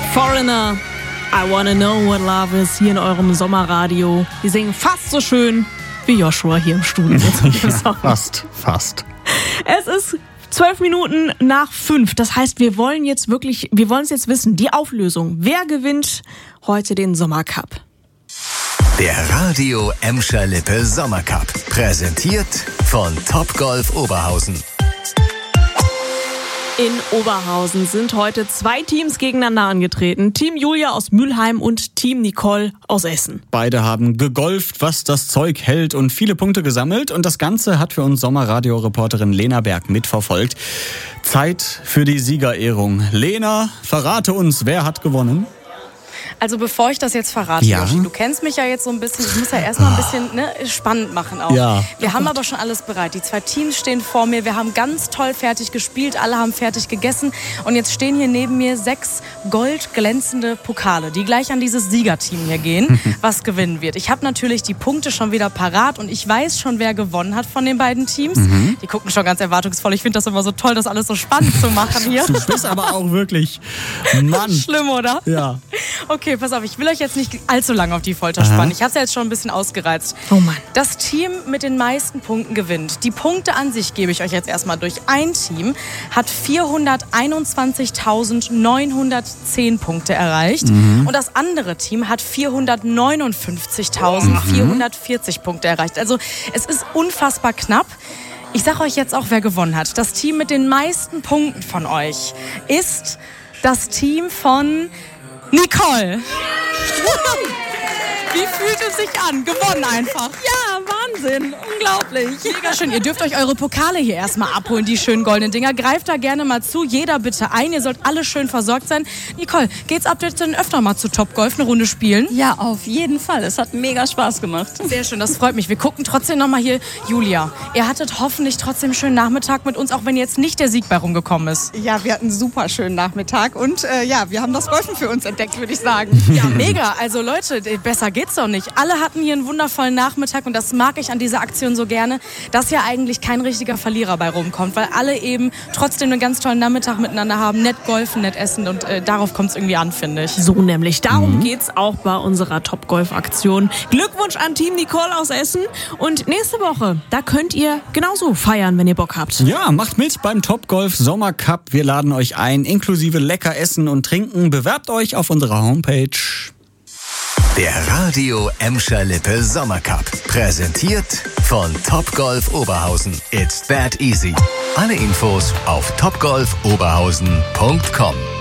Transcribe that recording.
Foreigner, I wanna know what love is, hier in eurem Sommerradio. Die singen fast so schön wie Joshua hier im Studio. Ja, fast. Es ist 12 Minuten nach 5. Das heißt, wir wollen es jetzt wissen. Die Auflösung. Wer gewinnt heute den Sommercup? Der Radio Emscher Lippe Sommercup. Präsentiert von Topgolf Oberhausen. In Oberhausen sind heute 2 Teams gegeneinander angetreten. Team Julia aus Mülheim und Team Nicole aus Essen. Beide haben gegolft, was das Zeug hält, und viele Punkte gesammelt. Und das Ganze hat für uns Sommerradio-Reporterin Lena Berg mitverfolgt. Zeit für die Siegerehrung. Lena, verrate uns, wer hat gewonnen? Also bevor ich das jetzt verrate, Joshi, du kennst mich ja jetzt so ein bisschen, ich muss ja erstmal ein bisschen spannend machen auch. Ja. Wir haben aber schon alles bereit. Die 2 Teams stehen vor mir, wir haben ganz toll fertig gespielt, alle haben fertig gegessen und jetzt stehen hier neben mir 6 goldglänzende Pokale, die gleich an dieses Siegerteam hier gehen, was gewinnen wird. Ich habe natürlich die Punkte schon wieder parat und ich weiß schon, wer gewonnen hat von den beiden Teams. Die gucken schon ganz erwartungsvoll. Ich finde das immer so toll, das alles so spannend zu machen hier. Du bist aber auch wirklich, Mann. Schlimm, oder? Ja. Okay, pass auf, ich will euch jetzt nicht allzu lange auf die Folter spannen. Ich habe es ja jetzt schon ein bisschen ausgereizt. Oh Mann. Das Team mit den meisten Punkten gewinnt. Die Punkte an sich gebe ich euch jetzt erstmal durch. Ein Team hat 421.910 Punkte erreicht und das andere Team hat 459.440 Punkte erreicht. Also es ist unfassbar knapp. Ich sage euch jetzt auch, wer gewonnen hat. Das Team mit den meisten Punkten von euch ist das Team von Nicole. Wie fühlt es sich an? Gewonnen einfach. Ja, Wahnsinn. Unglaublich. Mega schön. Ihr dürft euch eure Pokale hier erstmal abholen, die schönen goldenen Dinger. Greift da gerne mal zu. Jeder bitte ein. Ihr sollt alle schön versorgt sein. Nicole, geht's ab jetzt denn öfter mal zu Topgolf, eine Runde spielen? Ja, auf jeden Fall. Es hat mega Spaß gemacht. Sehr schön, das freut mich. Wir gucken trotzdem nochmal hier. Julia, ihr hattet hoffentlich trotzdem einen schönen Nachmittag mit uns, auch wenn jetzt nicht der Sieg bei rumgekommen ist. Ja, wir hatten einen super schönen Nachmittag und wir haben das Golfen für uns entdeckt, würde ich sagen. Ja, mega. Also Leute, besser geht's doch nicht. Alle hatten hier einen wundervollen Nachmittag und das mag ich an dieser Aktion so gerne, dass ja eigentlich kein richtiger Verlierer bei rumkommt, weil alle eben trotzdem einen ganz tollen Nachmittag miteinander haben, nett golfen, nett essen und darauf kommt es irgendwie an, finde ich. So nämlich. Darum geht's auch bei unserer Topgolf-Aktion. Glückwunsch an Team Nicole aus Essen. Und nächste Woche, da könnt ihr genauso feiern, wenn ihr Bock habt. Ja, macht mit beim Topgolf Sommercup. Wir laden euch ein, inklusive lecker Essen und Trinken. Bewerbt euch auf unserer Homepage. Der Radio Emscher Lippe Sommercup. Präsentiert von Topgolf Oberhausen. It's that easy. Alle Infos auf topgolfoberhausen.com.